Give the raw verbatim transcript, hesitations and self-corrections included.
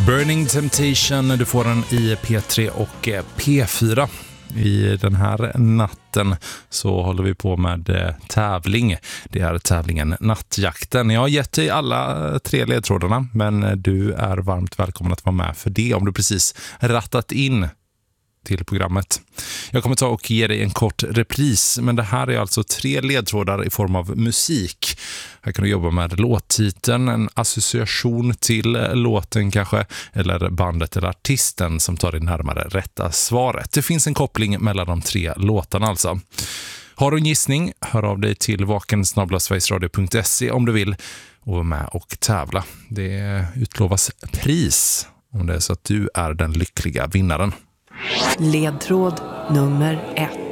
Burning Temptation, du får den i P tre och P fyra. I den här natten så håller vi på med tävling. Det är tävlingen Nattjakten. Jag har gett dig alla tre ledtrådarna, men du är varmt välkommen att vara med för det om du precis rattat in till programmet. Jag kommer ta och ge dig en kort repris, men det här är alltså tre ledtrådar i form av musik. Här kan du jobba med låttiteln, en association till låten kanske, eller bandet eller artisten som tar dig närmare rätta svaret. Det finns en koppling mellan de tre låtarna alltså. Har du en gissning, hör av dig till vaken snabel-a sverigesradio punkt se om du vill och vara med och tävla. Det utlovas pris om det är så att du är den lyckliga vinnaren. Ledtråd nummer ett.